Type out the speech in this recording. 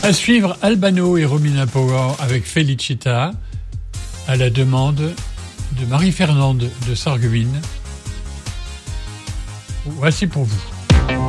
À suivre Albano et Romina Power avec Felicita à la demande de Marie-Fernande de Sarreguemines. Voici pour vous.